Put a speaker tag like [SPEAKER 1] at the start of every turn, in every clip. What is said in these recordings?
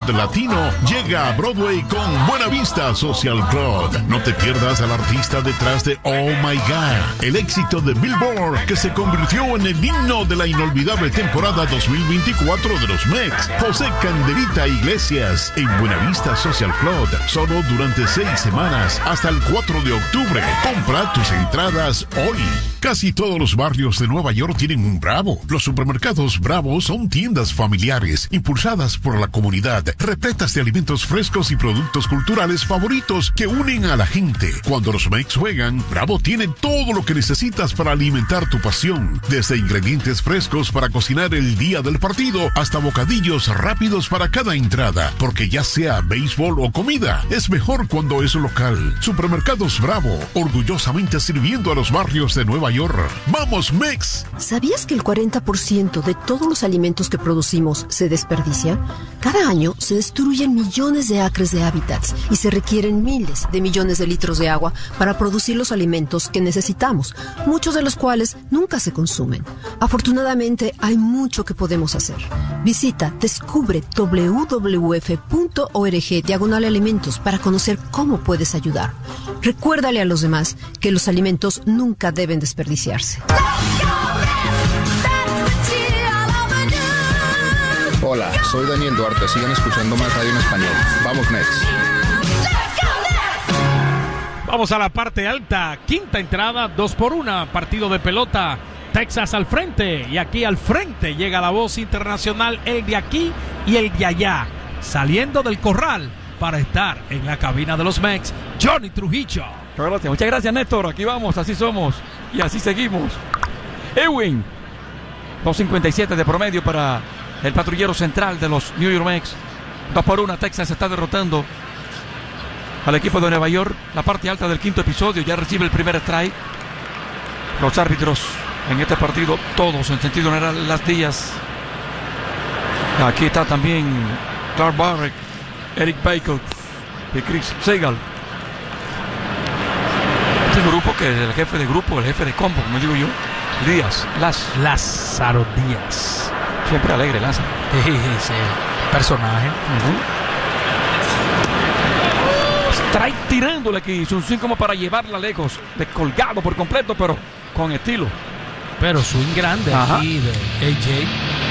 [SPEAKER 1] Latino llega a Broadway con Buena Vista Social Club. No te pierdas al artista detrás de Oh My God, el éxito de Billboard que se convirtió en el himno de la inolvidable temporada 2024 de los Mets, José Candelita Iglesias, en Buena Vista Social Club, solo durante 6 semanas hasta el 4 de octubre. Compra tus entradas hoy. Casi todos los barrios de Nueva York tienen un Bravo. Los supermercados Bravo son tiendas familiares impulsadas por la comunidad, repletas de alimentos frescos y productos culturales favoritos que unen a la gente. Cuando los Mets juegan, Bravo tiene todo lo que necesitas para alimentar tu pasión, desde ingredientes frescos para cocinar el día del partido hasta bocadillos rápidos para cada entrada, porque ya sea béisbol o comida, es mejor cuando es local. Supermercados Bravo, orgullosamente sirviendo a los barrios de Nueva York. ¡Vamos, Mets!
[SPEAKER 2] ¿Sabías que el 40% de todos los alimentos que producimos se desperdicia? Cada año se destruyen millones de acres de hábitats y se requieren miles de millones de litros de agua para producir los alimentos que necesitamos, muchos de los cuales nunca se consumen. Afortunadamente, hay mucho que podemos hacer. Visita Descubre www.org/alimentos para conocer cómo puedes ayudar. Recuérdale a los demás que los alimentos nunca deben desperdiciarse.
[SPEAKER 3] Hola, soy Daniel Duarte. Sigan escuchando más radio en español. Vamos, Mets.
[SPEAKER 4] Vamos a la parte alta. Quinta entrada, 2-1. Partido de pelota. Texas al frente. Y aquí al frente llega la voz internacional, el de aquí y el de allá. Saliendo del corral para estar en la cabina de los Mets, Johnny Trujillo.
[SPEAKER 5] Muchas gracias, Néstor. Aquí vamos, así somos y así seguimos. Ewing, 2.57 de promedio para el patrullero central de los New York Mets. 2-1. Texas está derrotando al equipo de Nueva York. La parte alta del quinto episodio ya recibe el primer strike. Los árbitros en este partido, todos en sentido general, las días. Aquí está también Clark Barrett, Eric Baker y Chris Segal. Este grupo que es el jefe de grupo, el jefe de combo, como digo yo, Díaz,
[SPEAKER 4] Lázaro Díaz.
[SPEAKER 5] Siempre alegre, Lázaro.
[SPEAKER 4] Sí, personaje.
[SPEAKER 5] Strike tirándole aquí, un swing como para llevarla lejos, descolgado por completo, pero con estilo.
[SPEAKER 4] Pero swing grande. Ajá. Aquí de AJ.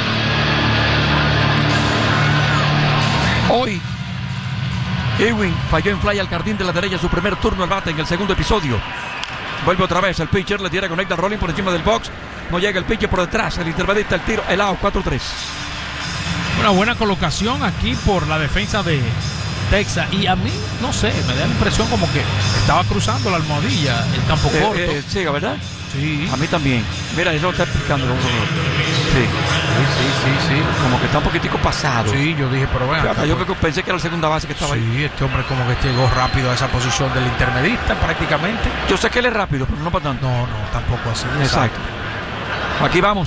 [SPEAKER 5] Hoy Ewing falló en fly al jardín de la derecha, su primer turno al bate en el segundo episodio. Vuelve otra vez el pitcher, le tira, conecta Rolling por encima del box. No llega el pitcher por detrás, el intermedista, el tiro, el out, 4-3.
[SPEAKER 4] Una buena colocación aquí por la defensa de Texas. Y a mí, no sé, me da la impresión como que estaba cruzando la almohadilla, el campo corto.
[SPEAKER 5] Sí, ¿verdad?
[SPEAKER 4] Sí.
[SPEAKER 5] A mí también. Mira, eso lo está explicando. Sí. Como que está un poquitico pasado.
[SPEAKER 4] Sí, yo dije, pero bueno.
[SPEAKER 5] Yo pensé que era la segunda base que estaba ahí.
[SPEAKER 4] Sí, este hombre como que llegó rápido a esa posición del intermedista prácticamente.
[SPEAKER 5] Yo sé que él es rápido, pero no para tanto.
[SPEAKER 4] No, tampoco así.
[SPEAKER 5] Exacto. Aquí vamos.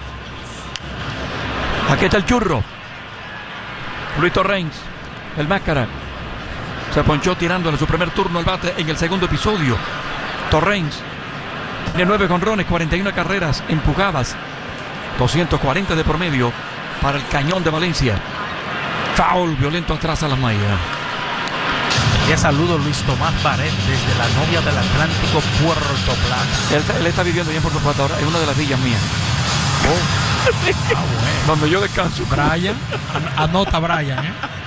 [SPEAKER 5] Aquí está el churro. Luis Torrens, el máscara. Se ponchó tirándole su primer turno al bate en el segundo episodio. Torrens tiene 9 jonrones, 41 carreras empujadas, 240 de promedio para el Cañón de Valencia. Foul violento atrás a las mallas.
[SPEAKER 4] Ya saludo Luis Tomás Barret desde la novia del Atlántico, Puerto Plata.
[SPEAKER 5] Él está viviendo bien en Puerto Plata ahora, es una de las villas mías.
[SPEAKER 4] Bueno.
[SPEAKER 5] Donde yo descanso.
[SPEAKER 4] Brian, anota Brian,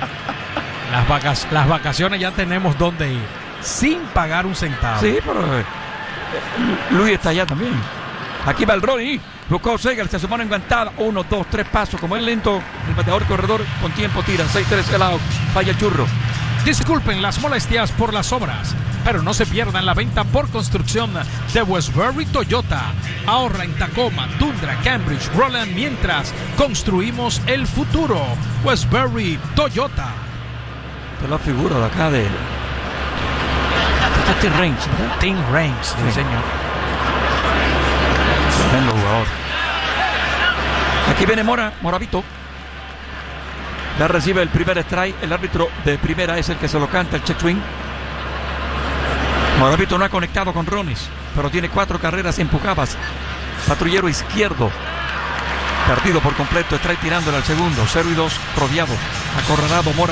[SPEAKER 4] Las vacaciones ya tenemos dónde ir, sin pagar un centavo.
[SPEAKER 5] Sí, pero Luis está allá también. Aquí va el Ronnie. Buscó Segal, se mano engantada. 1, 2, 3 pasos. Como es lento, el bateador corredor con tiempo tira. 6-3 el out. Falla el churro.
[SPEAKER 4] Disculpen las molestias por las obras, pero no se pierdan la venta por construcción de Westbury Toyota. Ahorra en Tacoma, Tundra, Cambridge, Roland mientras construimos el futuro. Westbury Toyota.
[SPEAKER 5] Esta es la figura de acá de Tim Raines, ¿verdad?
[SPEAKER 4] Tim Raines, sí, señor.
[SPEAKER 5] Tremendo jugador. Aquí viene Moravito. Ya recibe el primer strike. El árbitro de primera es el que se lo canta, el check swing. Moravito no ha conectado con rones, pero tiene 4 carreras empujadas. Patrullero izquierdo. Perdido por completo. Strike tirándole al segundo. 0-2. Rodeado. Acorralado Mora.